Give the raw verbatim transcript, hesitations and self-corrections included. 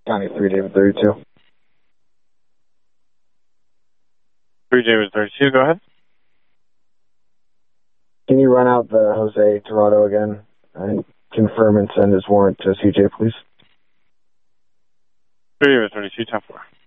County three, David thirty-two. three, David thirty-two, go ahead. Can you run out the Jose Torado again and confirm and send his warrant to C J, please? three, David thirty-two, ten four.